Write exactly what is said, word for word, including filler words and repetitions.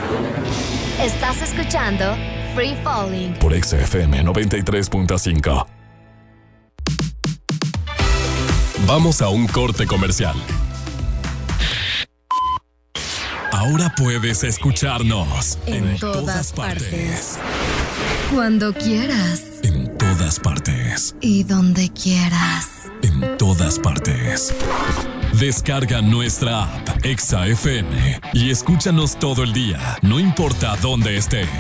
Estás escuchando Free Falling por Exa F M noventa y tres punto cinco. Vamos a un corte comercial. Ahora puedes escucharnos en, en todas, todas partes. partes. Cuando quieras. En todas partes. Y donde quieras. En todas partes. Descarga nuestra app Exa F M y escúchanos todo el día, no importa dónde estés.